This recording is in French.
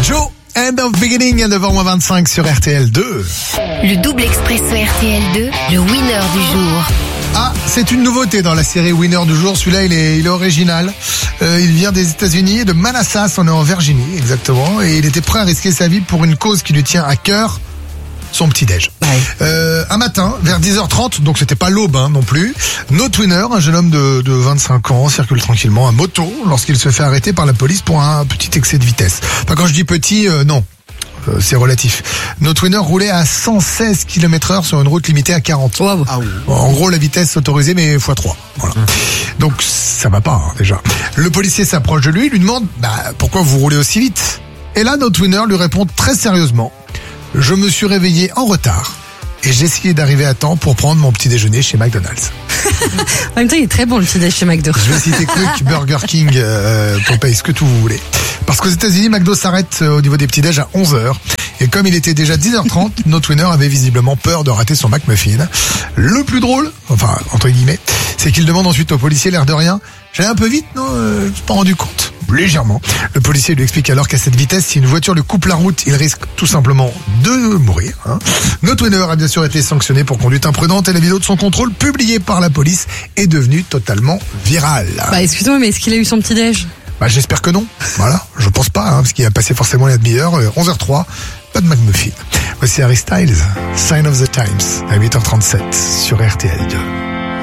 Joe, End of Beginning à 9h25 sur RTL 2. Le double expresso RTL 2, le winner du jour. Ah, c'est une nouveauté dans la série Winner du jour. Celui-là, il est original. Il vient des États-Unis, de Manassas, on est en Virginie, exactement. Et il était prêt à risquer sa vie pour une cause qui lui tient à cœur. Son petit-déj. Ouais. Un matin, vers 10h30, donc c'était pas l'aube non plus, No Twinner, un jeune homme de 25 ans, circule tranquillement à moto lorsqu'il se fait arrêter par la police pour un petit excès de vitesse. Enfin, quand je dis petit, non. C'est relatif. No Twinner roulait à 116 km/h sur une route limitée à 40. Wow. Ah oui. En gros, la vitesse autorisée, mais x3. Voilà. Donc, ça va pas, déjà. Le policier s'approche de lui, lui demande, pourquoi vous roulez aussi vite? Et là, No Twinner lui répond très sérieusement, je me suis réveillé en retard et j'ai essayé d'arriver à temps pour prendre mon petit déjeuner chez McDonald's. En même temps, il est très bon le petit déj chez McDo. Je vais citer Quick, Burger King, Popeye, ce que tout vous voulez. Parce qu'aux États-Unis, McDo s'arrête au niveau des petits déj à 11h. Et comme il était déjà 10h30, No Twinner avait visiblement peur de rater son McMuffin. Le plus drôle, enfin, entre guillemets, c'est qu'il demande ensuite au policier, l'air de rien, j'allais un peu vite, non? Je suis pas rendu compte. Légèrement. Le policier lui explique alors qu'à cette vitesse, si une voiture lui coupe la route, il risque tout simplement de mourir. No Twinner a bien sûr été sanctionné pour conduite imprudente et la vidéo de son contrôle publiée par la police est devenue totalement virale. Excuse-moi, mais est-ce qu'il a eu son petit déj? J'espère que non. Voilà, je pense pas, parce qu'il a passé forcément la demi-heure. 11h03, pas de McMuffin. Voici Harry Styles, Sign of the Times, à 8h37 sur RTL 2.